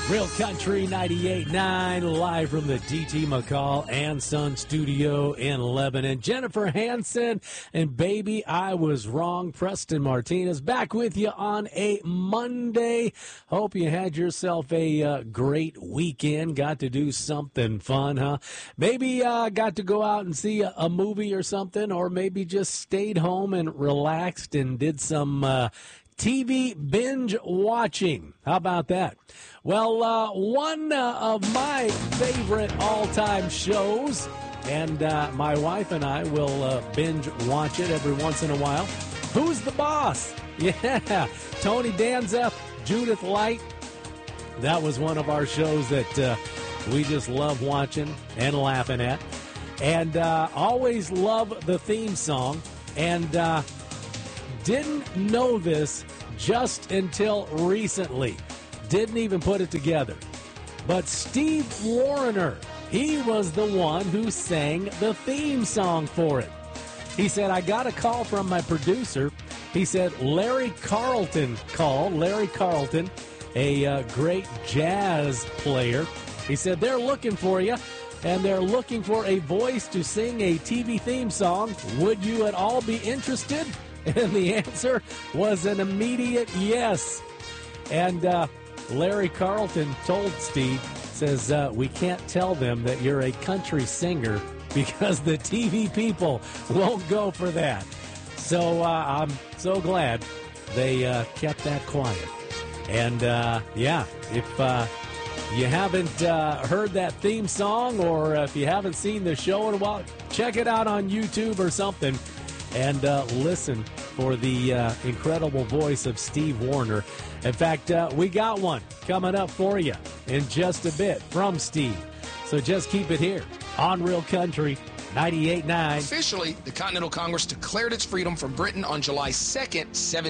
Real Country 98.9, live from the D.T. McCall and Son Studio in Lebanon. Jennifer Hansen and Baby, I Was Wrong. Preston Martinez back with you on a Monday. Hope you had yourself a great weekend. Got to do something fun, huh? Maybe got to go out and see a movie or something, or maybe just stayed home and relaxed and did some TV binge watching. How about that? Well, one of my favorite all-time shows, and my wife and I will binge watch it every once in a while. Who's the Boss? Yeah, Tony Danza, Judith Light. That was one of our shows that we just love watching and laughing at. And always love the theme song. And didn't know this just until recently. Didn't even put it together. But Steve Wariner, he was the one who sang the theme song for it. He said, I got a call from my producer. He said, Larry Carlton called. Larry Carlton, a great jazz player. He said, they're looking for you, and they're looking for a voice to sing a TV theme song. Would you at all be interested? And the answer was an immediate yes. And Larry Carlton told Steve, says, we can't tell them that you're a country singer because the TV people won't go for that. So I'm so glad they kept that quiet. And, yeah, if you haven't heard that theme song, or if you haven't seen the show in a while, check it out on YouTube or something and listen for the incredible voice of Steve Wariner. In fact, we got one coming up for you in just a bit from Steve. So just keep it here on Real Country 98.9. Officially, the Continental Congress declared its freedom from Britain on July 2nd,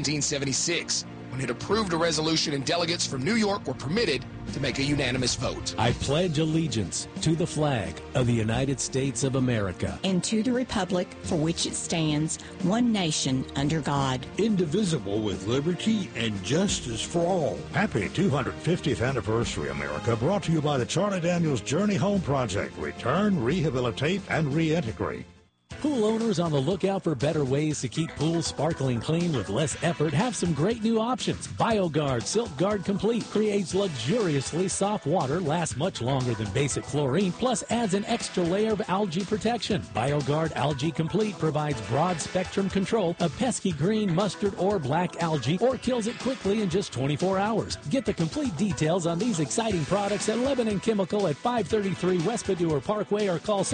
1776, when it approved a resolution and delegates from New York were permitted to make a unanimous vote. I pledge allegiance to the flag of the United States of America and to the republic for which it stands, one nation under God, indivisible, with liberty and justice for all. Happy 250th anniversary, America, brought to you by the Charlie Daniels Journey Home Project. Return, rehabilitate, and reintegrate. Pool owners on the lookout for better ways to keep pools sparkling clean with less effort have some great new options. BioGuard Silk Guard Complete creates luxuriously soft water, lasts much longer than basic chlorine, plus adds an extra layer of algae protection. BioGuard Algae Complete provides broad spectrum control of pesky green, mustard, or black algae, or kills it quickly in just 24 hours. Get the complete details on these exciting products at Lebanon Chemical at 533 West Padua Parkway, or call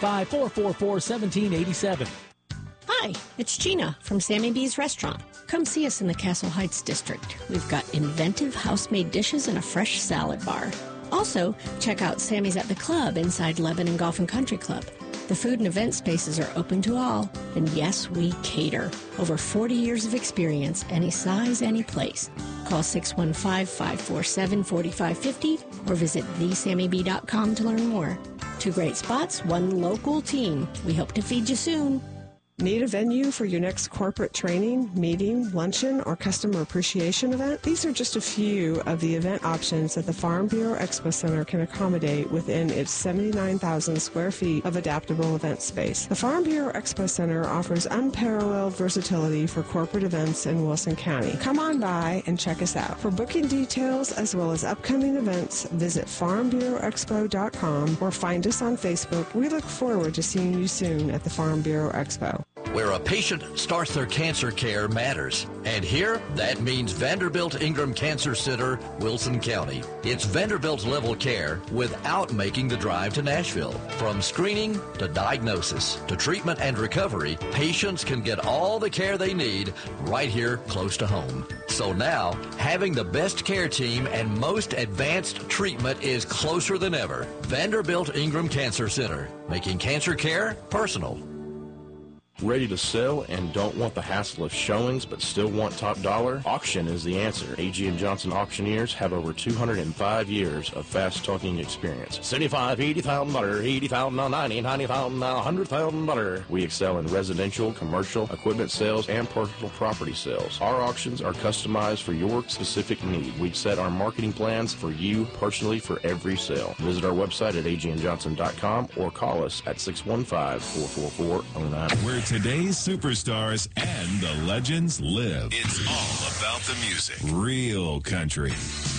615-444-1787. Hi, it's Gina from Sammy B's Restaurant. Come see us in the Castle Heights district. We've got inventive house-made dishes and a fresh salad bar. Also, check out Sammy's at the Club inside Lebanon Golf and Country Club. The food and event spaces are open to all, and yes, we cater. Over 40 years of experience, any size, any place. Call 615-547-4550 or visit thesammyb.com to learn more. 2 great spots, 1 local team. We hope to feed you soon. Need a venue for your next corporate training, meeting, luncheon, or customer appreciation event? These are just a few of the event options that the Farm Bureau Expo Center can accommodate within its 79,000 square feet of adaptable event space. The Farm Bureau Expo Center offers unparalleled versatility for corporate events in Wilson County. Come on by and check us out. For booking details as well as upcoming events, visit farmbureauexpo.com or find us on Facebook. We look forward to seeing you soon at the Farm Bureau Expo. Where a patient starts their cancer care matters. And here, that means Vanderbilt Ingram Cancer Center, Wilson County. It's Vanderbilt level care without making the drive to Nashville. From screening to diagnosis to treatment and recovery, patients can get all the care they need right here close to home. So now, having the best care team and most advanced treatment is closer than ever. Vanderbilt Ingram Cancer Center, making cancer care personal. Ready to sell and don't want the hassle of showings but still want top dollar? Auction is the answer. A.G. & Johnson Auctioneers have over 205 years of fast-talking experience. $75, $80,000, $80,000, $90,000, $90,000, $100,000. We excel in residential, commercial, equipment sales, and personal property sales. Our auctions are customized for your specific need. We set our marketing plans for you personally for every sale. Visit our website at agandjohnson.com or call us at 615-444-09. Where today's superstars and the legends live. It's all about the music. Real country.